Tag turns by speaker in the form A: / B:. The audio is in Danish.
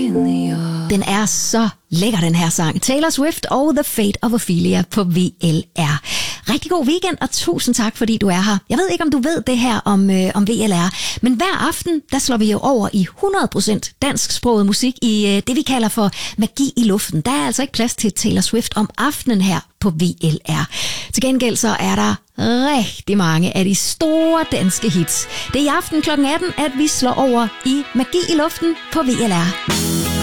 A: Den er så lækker, den her sang. Taylor Swift og The Fate of Ophelia på VLR. Rigtig god weekend, og tusind tak, fordi du er her. Jeg ved ikke, om du ved det her om VLR, men hver aften, der slår vi jo over i 100% dansksproget musik i det, vi kalder for magi i luften. Der er altså ikke plads til Taylor Swift om aftenen her på VLR. Til gengæld så er der rigtig mange af de store danske hits. Det er i aften kl. 18, at vi slår over i magi i luften på VLR.